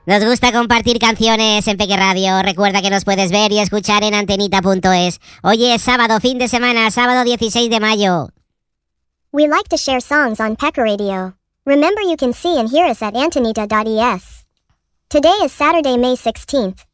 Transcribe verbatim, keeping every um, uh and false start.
Nos gusta compartir canciones en Peque Radio. Recuerda que nos puedes ver y escuchar en antenita punto es. Hoy es sábado, fin de semana, sábado dieciséis de mayo. We like to share songs on Peque Radio. Remember you can see and hear us at antenita dot es. Today is Saturday, May sixteenth.